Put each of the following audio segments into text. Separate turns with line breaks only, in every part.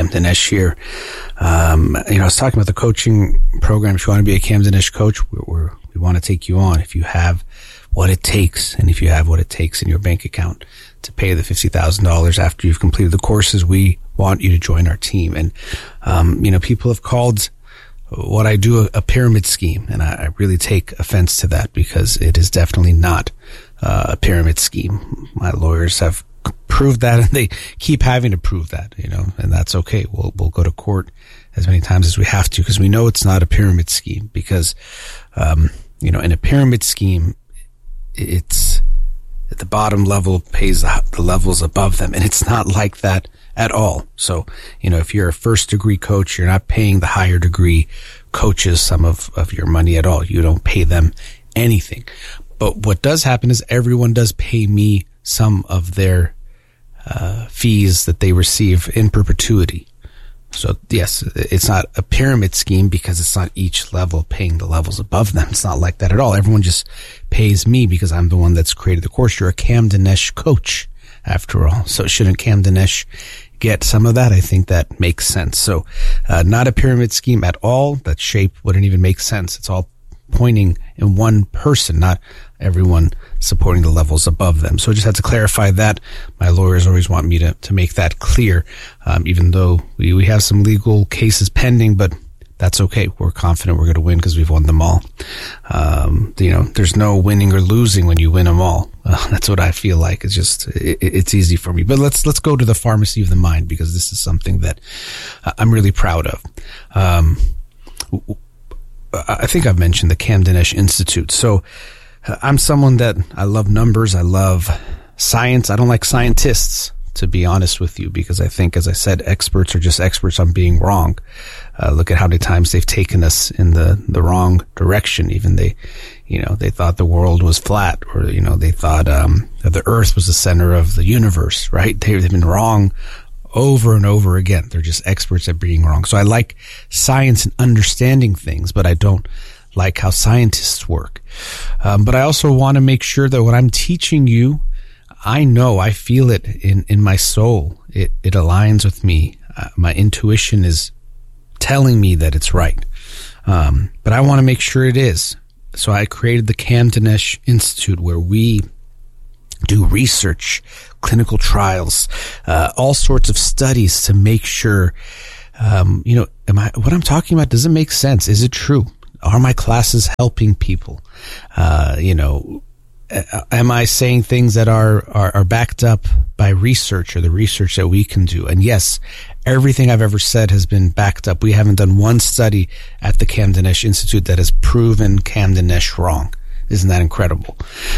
Dinesh here. I was talking about the coaching program. If you want to be a Cam Dinesh coach, we want to take you on if you have what it takes, and if you have what it takes in your bank account to pay the $50,000 after you've completed the courses. We want you to join our team. And people have called what I do a pyramid scheme, and I really take offense to that, because it is definitely not a pyramid scheme. My lawyers have proved that, and they keep having to prove that, and that's okay. We'll go to court as many times as we have to, because we know it's not a pyramid scheme. Because in a pyramid scheme, it's at the bottom level pays the levels above them, and it's not like that at all. So, if you're a first degree coach, you're not paying the higher degree coaches some of your money at all. You don't pay them anything. But what does happen is everyone does pay me some of their fees that they receive in perpetuity. So yes, it's not a pyramid scheme, because it's not each level paying the levels above them. It's not like that at all. Everyone just pays me because I'm the one that's created the course. You're a Cam Dinesh coach, after all. So shouldn't Cam Dinesh get some of that? I think that makes sense. So not a pyramid scheme at all. That shape wouldn't even make sense. It's all pointing in one person, not everyone supporting the levels above them. So I just had to clarify that. My lawyers always want me to make that clear, even though we have some legal cases pending, but that's okay. We're confident we're going to win because we've won them all. There's no winning or losing when you win them all. That's what I feel like. It's just, it's easy for me. But let's go to the pharmacy of the mind, because this is something that I'm really proud of. I think I've mentioned the Cam Dinesh Institute. So I'm someone that I love numbers. I love science. I don't like scientists, to be honest with you, because I think, as I said, experts are just experts on being wrong. Look at how many times they've taken us in the wrong direction. Even they thought the world was flat, or, they thought that the earth was the center of the universe, right? They've been wrong over and over again. They're just experts at being wrong. So I like science and understanding things, but I don't like how scientists work. But I also want to make sure that what I'm teaching you, I feel it in my soul. It aligns with me. My intuition is telling me that it's right. But I want to make sure it is. So I created the Cam Dinesh Institute, where we do research, clinical trials, all sorts of studies to make sure, what I'm talking about, does it make sense? Is it true? Are my classes helping people? Am I saying things that are backed up by research, or the research that we can do? And yes, everything I've ever said has been backed up. We haven't done one study at the Cam Dinesh Institute that has proven Cam Dinesh wrong. Isn't that incredible?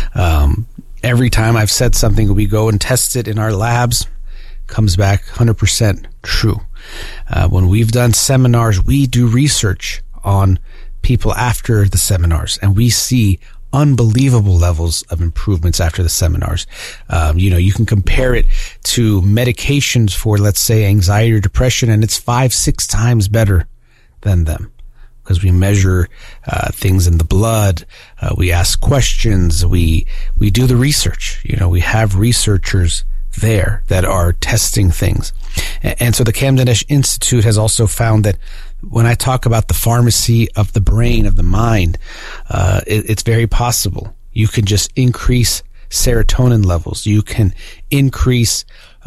Every time I've said something, we go and test it in our labs, comes back 100% true. When we've done seminars, we do research on people after the seminars, and we see unbelievable levels of improvements after the seminars. You can compare it to medications for, let's say, anxiety or depression, and it's 5-6 times better than them, because we measure things in the blood. We ask questions. We do the research. We have researchers there that are testing things. And so the Cam Dinesh Institute has also found that when I talk about the pharmacy of the brain, of the mind, it's very possible. You can just increase serotonin levels. You can increase,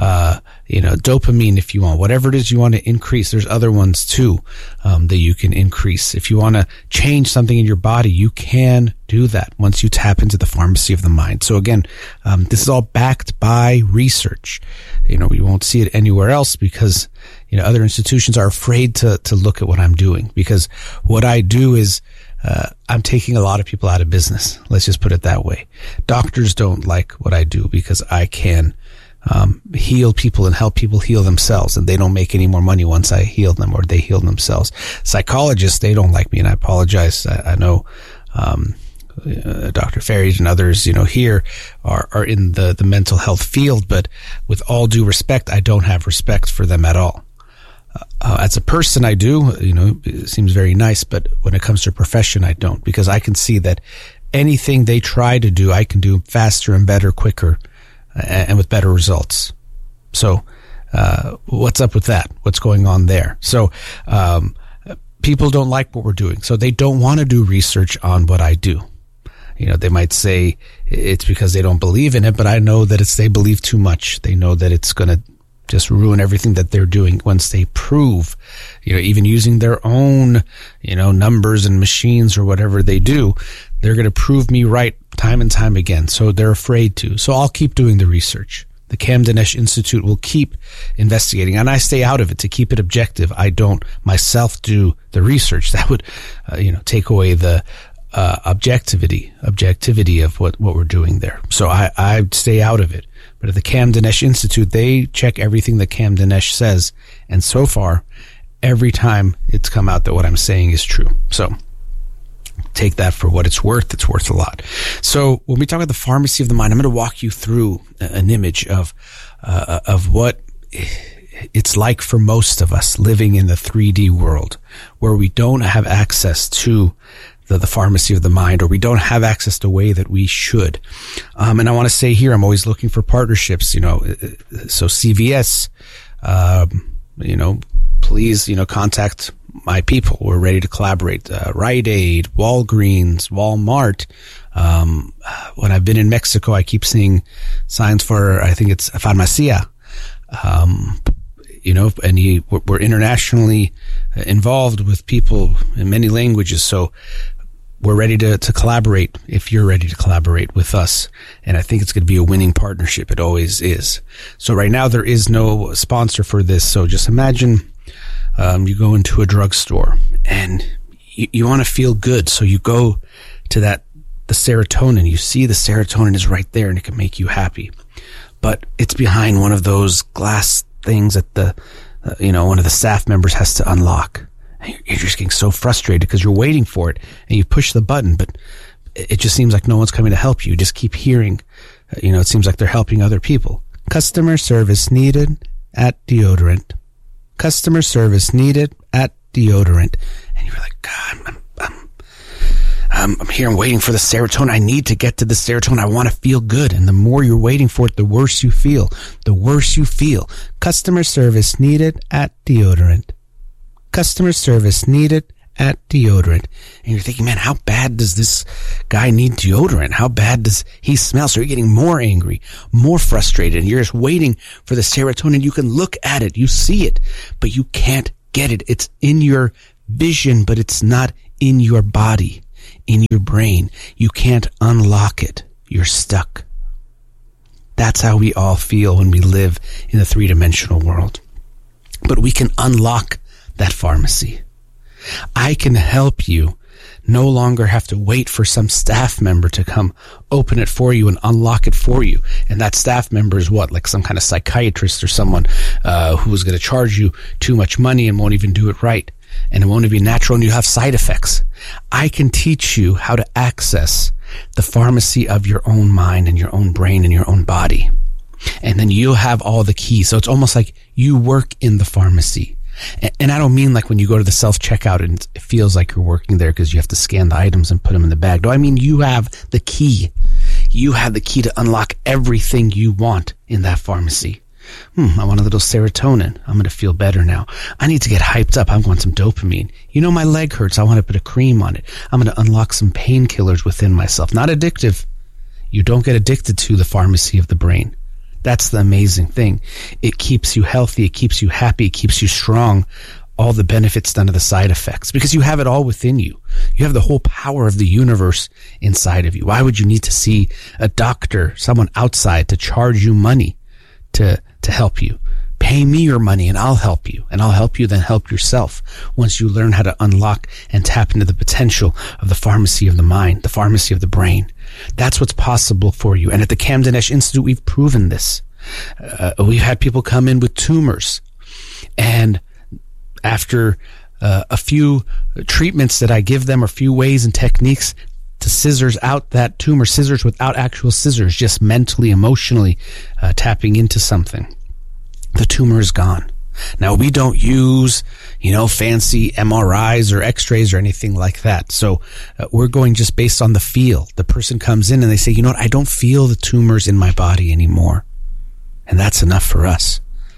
dopamine if you want. Whatever it is you want to increase. There's other ones too, that you can increase. If you want to change something in your body, you can do that once you tap into the pharmacy of the mind. So again, this is all backed by research. We won't see it anywhere else, because other institutions are afraid to look at what I'm doing, because what I do is, I'm taking a lot of people out of business. Let's just put it that way. Doctors don't like what I do, because I can heal people and help people heal themselves, and they don't make any more money once I heal them, or they heal themselves. Psychologists, they don't like me, and I apologize. I know Dr. Farid and others, here are in the mental health field, but with all due respect, I don't have respect for them at all. As a person, I do, it seems very nice, but when it comes to profession, I don't, because I can see that anything they try to do, I can do faster and better, quicker, and with better results. So, What's up with that? What's going on there? So, people don't like what we're doing. So they don't want to do research on what I do. They might say it's because they don't believe in it, but I know that they believe too much. They know that it's going to just ruin everything that they're doing once they prove, even using their own, numbers and machines or whatever they do, they're going to prove me right time and time again. So they're afraid to. So I'll keep doing the research. The Cam Dinesh Institute will keep investigating, and I stay out of it to keep it objective. I don't myself do the research. That would, take away the objectivity of what we're doing there. So I stay out of it. But at the Cam Dinesh Institute, they check everything that Cam Dinesh says, and so far, every time it's come out that what I'm saying is true. So take that for what it's worth. It's worth a lot. So when we talk about the pharmacy of the mind, I'm going to walk you through an image of what it's like for most of us living in the 3D world, where we don't have access to the pharmacy of the mind, or we don't have access the way that we should. And I want to say here, I'm always looking for partnerships, so CVS, please, contact my people. We're ready to collaborate. Rite Aid, Walgreens, Walmart. When I've been in Mexico, I keep seeing signs for, I think it's Farmacia. We're internationally involved with people in many languages. So we're ready to collaborate if you're ready to collaborate with us. And I think it's going to be a winning partnership. It always is. So right now there is no sponsor for this. So just imagine, you go into a drugstore and you want to feel good. So you go to the serotonin. You see the serotonin is right there and it can make you happy. But it's behind one of those glass things that one of the staff members has to unlock. You're just getting so frustrated because you're waiting for it and you push the button, but it just seems like no one's coming to help you. You just keep hearing, it seems like they're helping other people. Customer service needed at deodorant. Customer service needed at deodorant. And you're like, God, I'm here. I'm waiting for the serotonin. I need to get to the serotonin. I want to feel good. And the more you're waiting for it, the worse you feel. The worse you feel. Customer service needed at deodorant. Customer service needed at deodorant. And you're thinking, man, how bad does this guy need deodorant? How bad does he smell? So you're getting more angry, more frustrated, and you're just waiting for the serotonin. You can look at it, you see it, but you can't get it. It's in your vision, but it's not in your body, in your brain. You can't unlock it. You're stuck. That's how we all feel when we live in the three-dimensional world. But we can unlock that pharmacy. I can help you no longer have to wait for some staff member to come open it for you and unlock it for you. And that staff member is what? Like some kind of psychiatrist or someone who is going to charge you too much money and won't even do it right. And it won't even be natural and you have side effects. I can teach you how to access the pharmacy of your own mind and your own brain and your own body. And then you'll have all the keys. So it's almost like you work in the pharmacy. And I don't mean like when you go to the self-checkout and it feels like you're working there because you have to scan the items and put them in the bag. No, I mean you have the key. You have the key to unlock everything you want in that pharmacy. I want a little serotonin. I'm going to feel better now. I need to get hyped up. I want some dopamine. My leg hurts. I want to put a cream on it. I'm going to unlock some painkillers within myself. Not addictive. You don't get addicted to the pharmacy of the brain. That's the amazing thing. It keeps you healthy. It keeps you happy. It keeps you strong. All the benefits, none of the side effects. Because you have it all within you. You have the whole power of the universe inside of you. Why would you need to see a doctor, someone outside, to charge you money to help you? Pay me your money and I'll help you. And I'll help you then help yourself once you learn how to unlock and tap into the potential of the pharmacy of the mind, the pharmacy of the brain. That's what's possible for you. And at the Cam Dinesh Institute, we've proven this. We've had people come in with tumors. And after a few treatments that I give them, a few ways and techniques to scissors out that tumor, scissors without actual scissors, just mentally, emotionally tapping into something, the tumor is gone. Now, we don't use, fancy MRIs or x-rays or anything like that. So we're going just based on the feel. The person comes in and they say, I don't feel the tumors in my body anymore. And that's enough for us.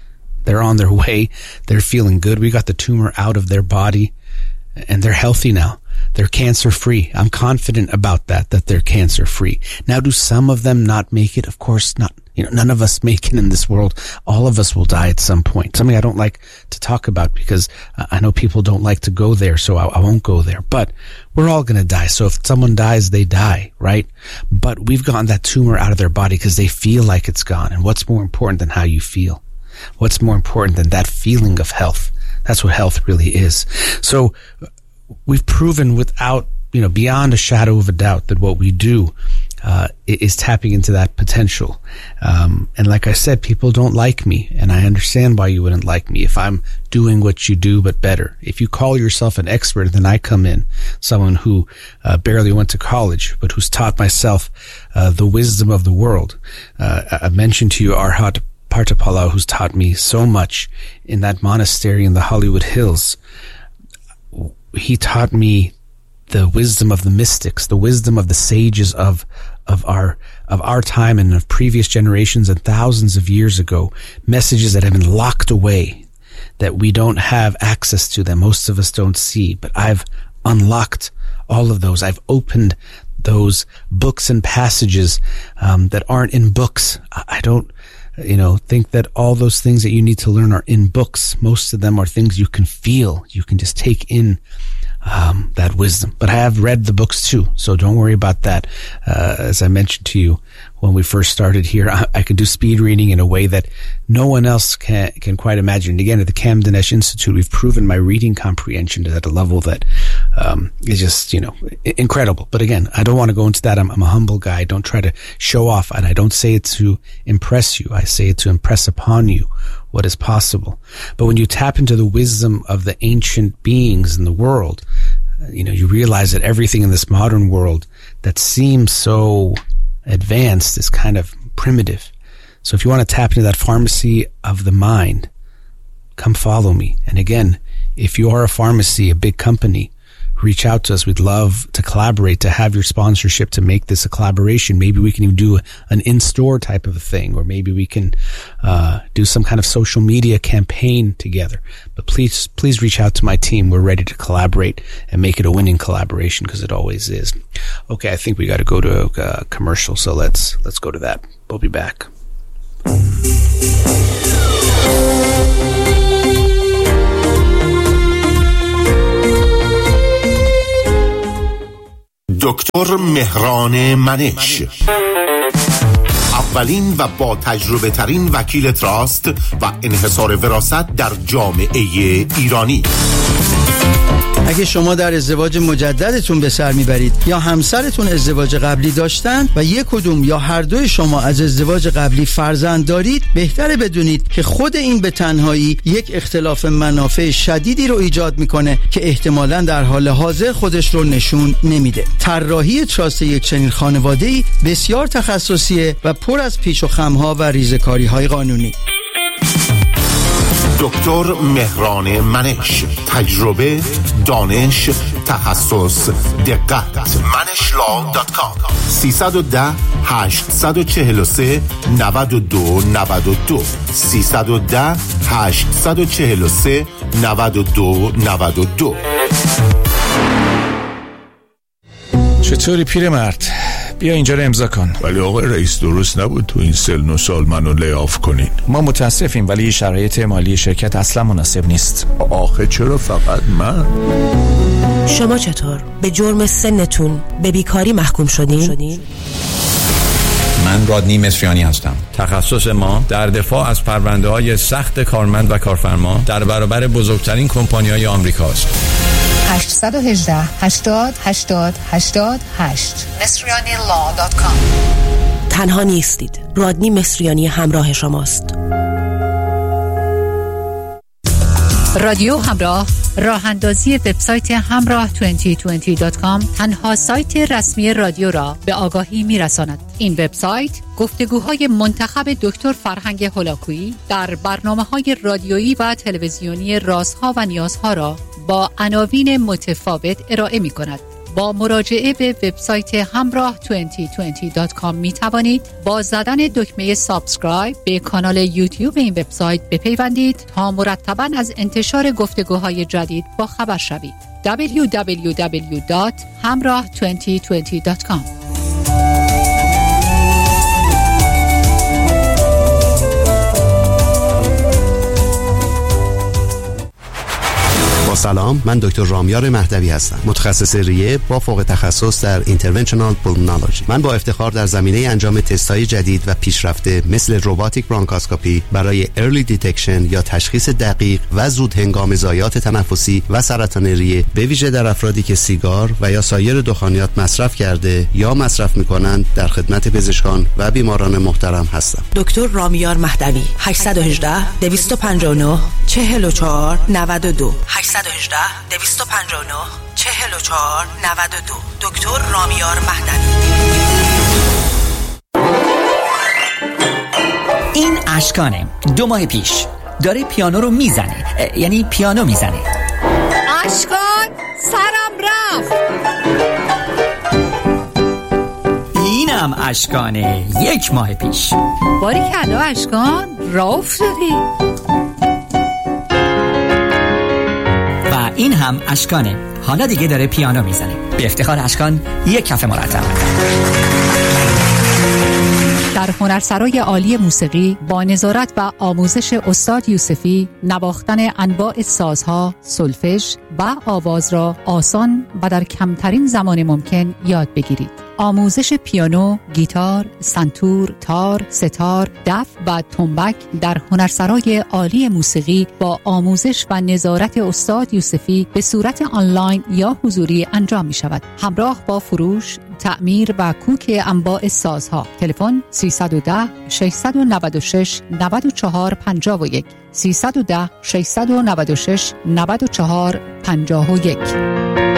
They're on their way. They're feeling good. We got the tumor out of their body, and they're healthy now. They're cancer-free. I'm confident about that they're cancer-free. Now, do some of them not make it? Of course not. None of us make it in this world. All of us will die at some point. Something I don't like to talk about because I know people don't like to go there, so I won't go there. But we're all going to die. So if someone dies, they die, right? But we've gotten that tumor out of their body because they feel like it's gone. And what's more important than how you feel? What's more important than that feeling of health? That's what health really is. So we've proven without, beyond a shadow of a doubt that what we do is tapping into that potential. And like I said, people don't like me, and I understand why you wouldn't like me if I'm doing what you do, but better. If you call yourself an expert, then I come in, someone who barely went to college, but who's taught myself the wisdom of the world. I mentioned to you Arhat Partapala, who's taught me so much in that monastery in the Hollywood Hills. He taught me the wisdom of the mystics, the wisdom of the sages of our time and of previous generations and thousands of years ago, messages that have been locked away, that we don't have access to, that most of us don't see. But I've unlocked all of those. I've opened those books and passages that aren't in books. I don't think that all those things that you need to learn are in books. Most of them are things you can feel. You can just take in that wisdom. But I have read the books too, so don't worry about that. As I mentioned to you when we first started here, I can do speed reading in a way that no one else can quite imagine. And again, at the Kamdanesh Institute, we've proven my reading comprehension is at a level that is just, incredible. But again, I don't want to go into that. I'm a humble guy. I don't try to show off, and I don't say it to impress you. I say it to impress upon you what is possible. But when you tap into the wisdom of the ancient beings in the world, you realize that everything in this modern world that seems so advanced is kind of primitive. So if you want to tap into that pharmacy of the mind, come follow me. And again, if you are a pharmacy, a big company, reach out to us. We'd love to collaborate, to have your sponsorship, to make this a collaboration. Maybe we can even do an in-store type of a thing, or maybe we can do some kind of social media campaign together. But please reach out to my team. We're ready to collaborate and make it a winning collaboration, because it always is. Okay, I think we got to go to a commercial, so let's go to that. We'll be back.
دکتر مهران منش، اولین و با تجربه ترین وکیل تراست و انحصار وراثت در جامعه ایرانی.
اگه شما در ازدواج مجددتون به سر میبرید یا همسرتون ازدواج قبلی داشتن و یک کدوم یا هر دوی شما از ازدواج قبلی فرزند دارید، بهتره بدونید که خود این به تنهایی یک اختلاف منافع شدیدی رو ایجاد میکنه که احتمالاً در حال حاضر خودش رو نشون نمیده. طراحی تراست یک چنین خانواده‌ای بسیار تخصصیه و پر از پیچ و خم‌ها و ریزه‌کاری‌های قانونی.
دکتر مهران منش، تجربه، دانش، تخصص، دقت. manishLaw.com 310 843 92 92 310 843 92 92.
چطوری پیرمرد؟ بیا اینجا رو امضا کن.
ولی آقای رئیس درست نبود تو این سن و سال منو لیاف کنین.
ما متاسفیم ولی شرایط مالی شرکت اصلا مناسب نیست.
آخه چرا فقط من؟
شما چطور؟ به جرم سنتون به بیکاری محکوم شدین؟
من رادنی مصریانی هستم. تخصص ما در دفاع از پرونده‌های سخت کارمند و کارفرما در برابر بزرگترین کمپانی‌های آمریکاست.
818 80 80 88 MisrianiLaw.com.
تنها نیستید. رادنی مصریانی همراه شماست.
رادیو همراه، راه اندازی وبسایت همراه 2020.com تنها سایت رسمی رادیو را به آگاهی می‌رساند. این وبسایت گفتگوهای منتخب دکتر فرهنگ هولاکویی در برنامه‌های رادیویی و تلویزیونی رازها و نیازها را با عناوین متفاوت ارائه می‌کند. با مراجعه به وبسایت همراه 2020.com می توانید با زدن دکمه سابسکرایب به کانال یوتیوب این وبسایت بپیوندید تا مرتباً از انتشار گفتگوهای جدید با خبر شوید. www.hamrah2020.com.
سلام، من دکتر رامیار مهدوی هستم، متخصص ریه با فوق تخصص در اینترونشنال پولمونولوژی. من با افتخار در زمینه انجام تست‌های جدید و پیشرفته مثل رباتیک برانکاسکوپی برای ارلی دیتکشن یا تشخیص دقیق و زود هنگام ضایعات تنفسی و سرطان ریه، به ویژه در افرادی که سیگار و یا سایر دخانیات مصرف کرده یا مصرف می‌کنند، در خدمت پزشکان و بیماران محترم هستم.
دکتر رامیار مهدوی 818 259 44 92 818 259 44 92. دکتر رامیار مهدوی.
این اشکانه 2 ماه پیش داره پیانو رو میزنه، یعنی پیانو میزنه.
اشکان سرم رفت.
اینم اشکانه 1 ماه پیش.
باریکلا اشکان، راه افتادی.
و این هم اشکانه، حالا دیگه داره پیانو میزنه. به افتخار اشکان 1 کف مرتب.
در هنرسرای عالی موسیقی با نظارت و آموزش استاد یوسفی، نواختن انواع سازها، سولفژ و آواز را آسان و در کمترین زمان ممکن یاد بگیرید. آموزش پیانو، گیتار، سنتور، تار، ستار، دف و تنبک در هنرسرای عالی موسیقی با آموزش و نظارت استاد یوسفی به صورت آنلاین یا حضوری انجام می شود. همراه با فروش، تعمیر و کوک انواع سازها. تلفن 310 696 94 51 310 696 94 51.